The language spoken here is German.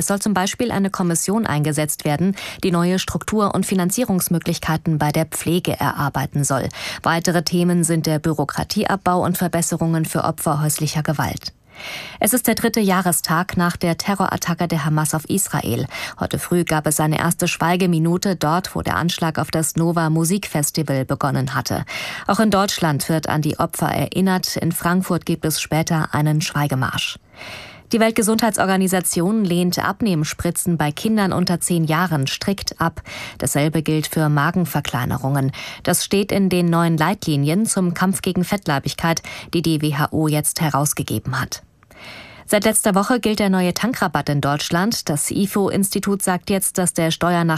Es soll zum Beispiel eine Kommission eingesetzt werden, die neue Struktur- und Finanzierungsmöglichkeiten bei der Pflege erarbeiten soll. Weitere Themen sind der Bürokratieabbau und Verbesserungen für Opfer häuslicher Gewalt. Es ist der 3. Jahrestag nach der Terrorattacke der Hamas auf Israel. Heute früh gab es eine erste Schweigeminute dort, wo der Anschlag auf das Nova Musikfestival begonnen hatte. Auch in Deutschland wird an die Opfer erinnert. In Frankfurt gibt es später einen Schweigemarsch. Die Weltgesundheitsorganisation lehnt Abnehmspritzen bei Kindern unter 10 Jahren strikt ab. Dasselbe gilt für Magenverkleinerungen. Das steht in den neuen Leitlinien zum Kampf gegen Fettleibigkeit, die die WHO jetzt herausgegeben hat. Seit letzter Woche gilt der neue Tankrabatt in Deutschland. Das IFO-Institut sagt jetzt, dass der